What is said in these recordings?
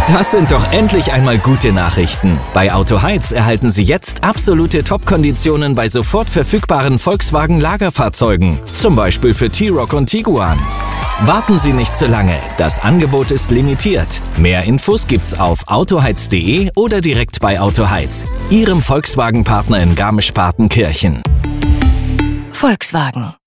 Das sind doch endlich einmal gute Nachrichten. Bei Autoheiz erhalten Sie jetzt absolute Top-Konditionen bei sofort verfügbaren Volkswagen-Lagerfahrzeugen. Zum Beispiel für T-Roc und Tiguan. Warten Sie nicht zu lange, das Angebot ist limitiert. Mehr Infos gibt's auf autoheiz.de oder direkt bei Autoheiz, Ihrem Volkswagen-Partner in Garmisch-Partenkirchen. Volkswagen.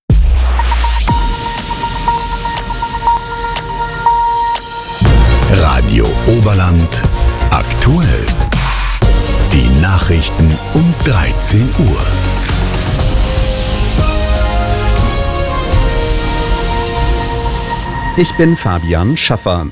Radio Oberland aktuell. Die Nachrichten um 13 Uhr. Ich bin Fabian Schaffer.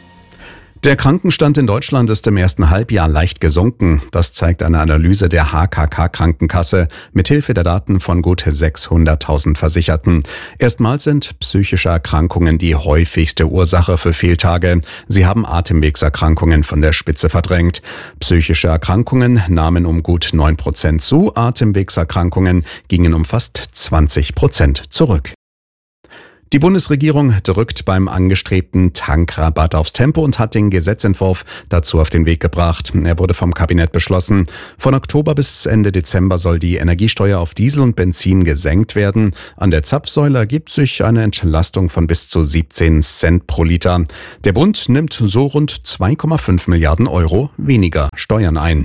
Der Krankenstand in Deutschland ist im ersten Halbjahr leicht gesunken. Das zeigt eine Analyse der HKK-Krankenkasse mithilfe der Daten von gut 600.000 Versicherten. Erstmals sind psychische Erkrankungen die häufigste Ursache für Fehltage. Sie haben Atemwegserkrankungen von der Spitze verdrängt. Psychische Erkrankungen nahmen um gut 9% zu, Atemwegserkrankungen gingen um fast 20% zurück. Die Bundesregierung drückt beim angestrebten Tankrabatt aufs Tempo und hat den Gesetzentwurf dazu auf den Weg gebracht. Er wurde vom Kabinett beschlossen. Von Oktober bis Ende Dezember soll die Energiesteuer auf Diesel und Benzin gesenkt werden. An der Zapfsäule ergibt sich eine Entlastung von bis zu 17 Cent pro Liter. Der Bund nimmt so rund 2,5 Milliarden Euro weniger Steuern ein.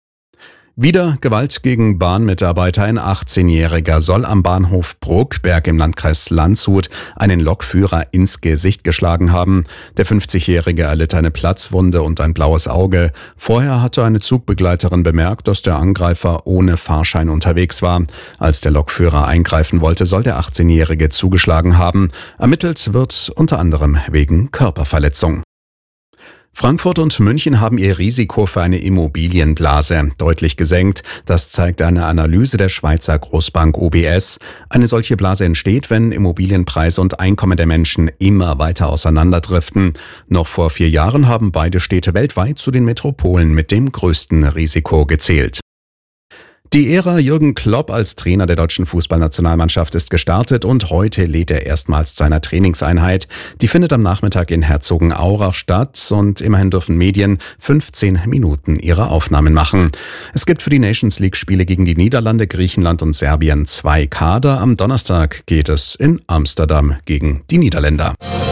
Wieder Gewalt gegen Bahnmitarbeiter. Ein 18-Jähriger soll am Bahnhof Bruckberg im Landkreis Landshut einen Lokführer ins Gesicht geschlagen haben. Der 50-Jährige erlitt eine Platzwunde und ein blaues Auge. Vorher hatte eine Zugbegleiterin bemerkt, dass der Angreifer ohne Fahrschein unterwegs war. Als der Lokführer eingreifen wollte, soll der 18-Jährige zugeschlagen haben. Ermittelt wird unter anderem wegen Körperverletzung. Frankfurt und München haben ihr Risiko für eine Immobilienblase deutlich gesenkt. Das zeigt eine Analyse der Schweizer Großbank UBS. Eine solche Blase entsteht, wenn Immobilienpreis und Einkommen der Menschen immer weiter auseinanderdriften. Noch vor 4 Jahren haben beide Städte weltweit zu den Metropolen mit dem größten Risiko gezählt. Die Ära Jürgen Klopp als Trainer der deutschen Fußballnationalmannschaft ist gestartet und heute lädt er erstmals zu einer Trainingseinheit. Die findet am Nachmittag in Herzogenaurach statt und immerhin dürfen Medien 15 Minuten ihre Aufnahmen machen. Es gibt für die Nations-League-Spiele gegen die Niederlande, Griechenland und Serbien 2 Kader. Am Donnerstag geht es in Amsterdam gegen die Niederländer.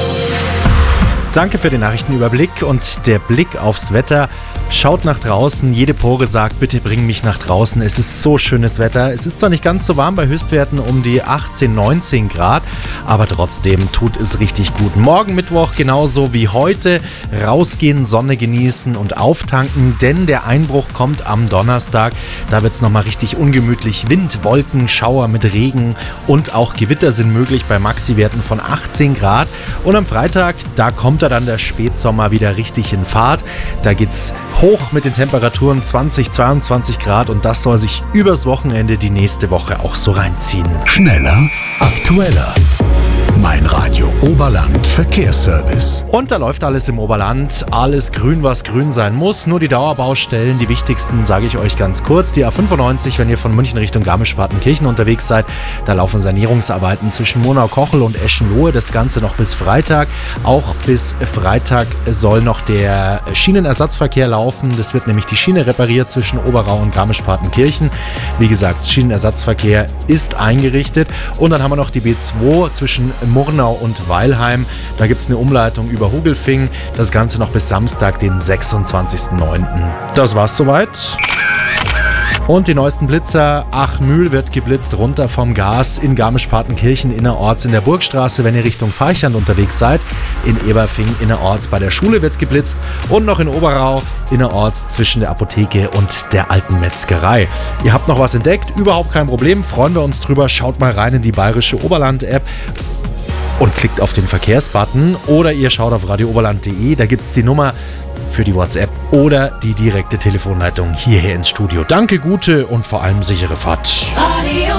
Danke für den Nachrichtenüberblick und der Blick aufs Wetter. Schaut nach draußen, jede Pore sagt, bitte bring mich nach draußen. Es ist so schönes Wetter. Es ist zwar nicht ganz so warm, bei Höchstwerten um die 18, 19 Grad, aber trotzdem tut es richtig gut. Morgen Mittwoch genauso wie heute. Rausgehen, Sonne genießen und auftanken, denn der Einbruch kommt am Donnerstag. Da wird es nochmal richtig ungemütlich. Wind, Wolken, Schauer mit Regen und auch Gewitter sind möglich bei Maxi-Werten von 18 Grad. Und am Freitag, da kommt dann der Spätsommer wieder richtig in Fahrt. Da geht's hoch mit den Temperaturen 20, 22 Grad und das soll sich übers Wochenende die nächste Woche auch so reinziehen. Schneller, aktueller. Mein Radio Oberland Verkehrsservice. Und da läuft alles im Oberland. Alles grün, was grün sein muss. Nur die Dauerbaustellen, die wichtigsten, sage ich euch ganz kurz. Die A95, wenn ihr von München Richtung Garmisch-Partenkirchen unterwegs seid, da laufen Sanierungsarbeiten zwischen Murnau-Kochel und Eschenlohe. Das Ganze noch bis Freitag. Auch bis Freitag soll noch der Schienenersatzverkehr laufen. Das wird nämlich die Schiene repariert zwischen Oberau und Garmisch-Partenkirchen. Wie gesagt, Schienenersatzverkehr ist eingerichtet. Und dann haben wir noch die B2 zwischen Murnau und Weilheim. Da gibt es eine Umleitung über Hugelfing. Das Ganze noch bis Samstag, den 26.09. Das war's soweit. Und die neuesten Blitzer. Achmühl wird geblitzt runter vom Gas in Garmisch-Partenkirchen innerorts in der Burgstraße, wenn ihr Richtung Farchand unterwegs seid. In Eberfing innerorts bei der Schule wird geblitzt und noch in Oberau innerorts zwischen der Apotheke und der alten Metzgerei. Ihr habt noch was entdeckt? Überhaupt kein Problem. Freuen wir uns drüber. Schaut mal rein in die Bayerische Oberland-App und klickt auf den Verkehrsbutton oder ihr schaut auf radiooberland.de, da gibt es die Nummer für die WhatsApp oder die direkte Telefonleitung hierher ins Studio. Danke, gute und vor allem sichere Fahrt. Radio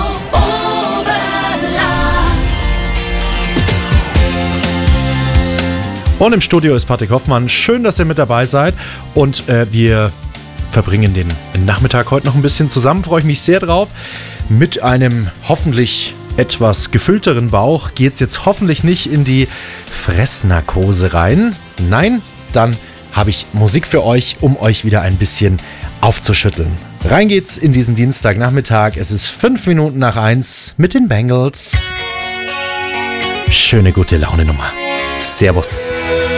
Oberland. Und im Studio ist Patrick Hoffmann. Schön, dass ihr mit dabei seid und wir verbringen den Nachmittag heute noch ein bisschen zusammen. Freue ich mich sehr drauf. Mit einem hoffentlich etwas gefüllteren Bauch geht es jetzt hoffentlich nicht in die Fressnarkose rein. Nein, dann habe ich Musik für euch, um euch wieder ein bisschen aufzuschütteln. Rein geht's in diesen Dienstagnachmittag. Es ist 5 Minuten nach 1 mit den Bangles. Schöne gute Laune Nummer. Servus.